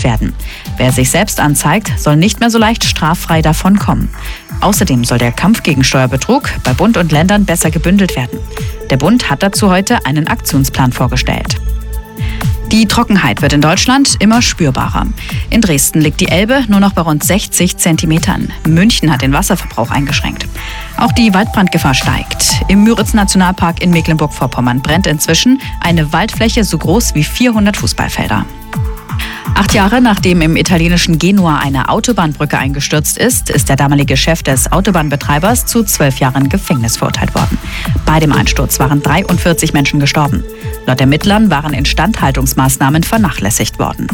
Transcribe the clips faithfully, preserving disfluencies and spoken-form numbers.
werden. Wer sich selbst anzeigt, soll nicht mehr so leicht straffrei davonkommen. Außerdem soll der Kampf gegen Steuerbetrug bei Bund und Ländern besser gebündelt werden. Der Bund hat dazu heute einen Aktionsplan vorgestellt. Die Trockenheit wird in Deutschland immer spürbarer. In Dresden liegt die Elbe nur noch bei rund sechzig Zentimetern. München hat den Wasserverbrauch eingeschränkt. Auch die Waldbrandgefahr steigt. Im Müritz-Nationalpark in Mecklenburg-Vorpommern brennt inzwischen eine Waldfläche so groß wie vierhundert Fußballfelder. Acht Jahre nachdem im italienischen Genua eine Autobahnbrücke eingestürzt ist, ist der damalige Chef des Autobahnbetreibers zu zwölf Jahren Gefängnis verurteilt worden. Bei dem Einsturz waren dreiundvierzig Menschen gestorben. Laut Ermittlern waren Instandhaltungsmaßnahmen vernachlässigt worden.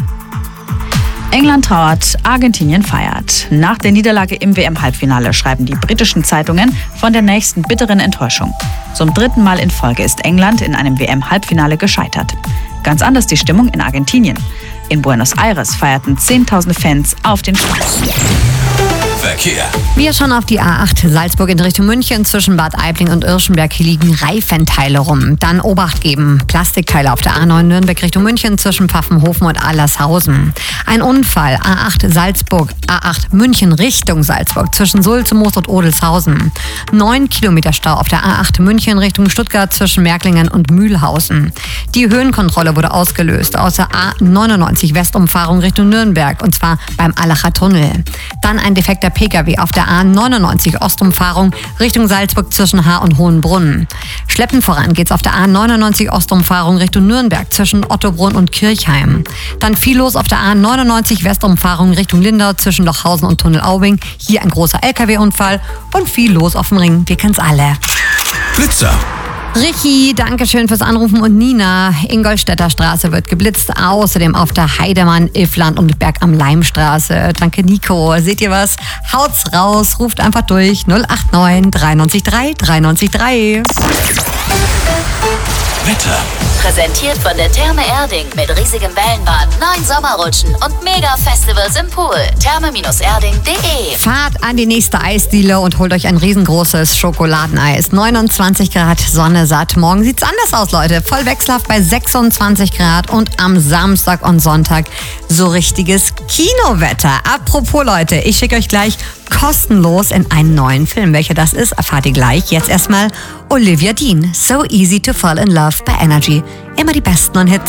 England trauert, Argentinien feiert. Nach der Niederlage im W M-Halbfinale schreiben die britischen Zeitungen von der nächsten bitteren Enttäuschung. Zum dritten Mal in Folge ist England in einem W M-Halbfinale gescheitert. Ganz anders die Stimmung in Argentinien. In Buenos Aires feierten zehntausende Fans auf den Straßen. Verkehr. Wir schauen auf die A acht Salzburg in Richtung München. Zwischen Bad Aibling und Irschenberg liegen Reifenteile rum. Dann Obacht geben. Plastikteile auf der A neun Nürnberg Richtung München zwischen Pfaffenhofen und Allershausen. Ein Unfall. A acht Salzburg, A acht München Richtung Salzburg zwischen Sulzemoos und Odelshausen. Neun Kilometer Stau auf der A acht München Richtung Stuttgart zwischen Merklingen und Mühlhausen. Die Höhenkontrolle wurde ausgelöst aus der A neunundneunzig Westumfahrung Richtung Nürnberg und zwar beim Allacher Tunnel. Dann ein defekter P K W auf der A neunundneunzig Ostumfahrung Richtung Salzburg zwischen Haar und Hohenbrunn. Schleppend voran geht's auf der A neunundneunzig Ostumfahrung Richtung Nürnberg zwischen Ottobrunn und Kirchheim. Dann viel los auf der A neunundneunzig Westumfahrung Richtung Lindau zwischen Lochhausen und Tunnel-Aubing. Hier ein großer L K W-Unfall und viel los auf dem Ring. Wir kennen's alle. Blitzer. Richi, danke schön fürs Anrufen und Nina. Ingolstädter Straße wird geblitzt. Außerdem auf der Heidemann, Iffland und Berg am Leimstraße. Danke Nico. Seht ihr was? Haut's raus, ruft einfach durch null acht neun drei neun drei drei neun drei. Wetter. Präsentiert von der Therme Erding mit riesigem Wellenbad, neun Sommerrutschen und Mega-Festivals im Pool. therme erding punkt de. Fahrt an die nächste Eisdiele und holt euch ein riesengroßes Schokoladeneis. neunundzwanzig Grad, Sonne satt. Morgen sieht's anders aus, Leute. Voll wechselhaft bei sechsundzwanzig Grad und am Samstag und Sonntag so richtiges Kinowetter. Apropos, Leute, ich schicke euch gleich kostenlos in einen neuen Film. Welcher das ist, erfahrt ihr gleich. Jetzt erstmal Olivia Dean. So Easy to Fall in Love bei Energy. Immer die besten Hits.